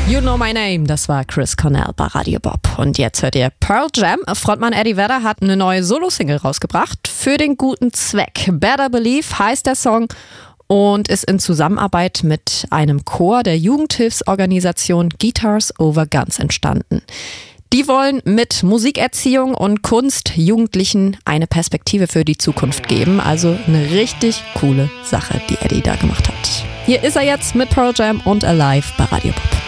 You Know My Name, das war Chris Cornell bei Radio Bob. Und jetzt hört ihr Pearl Jam. Frontmann Eddie Vedder hat eine neue Solo-Single rausgebracht für den guten Zweck. Better Believe heißt der Song und ist in Zusammenarbeit mit einem Chor der Jugendhilfsorganisation Guitars Over Guns entstanden. Die wollen mit Musikerziehung und Kunst Jugendlichen eine Perspektive für die Zukunft geben. Also eine richtig coole Sache, die Eddie da gemacht hat. Hier ist er jetzt mit Pearl Jam und Alive bei Radio Bob.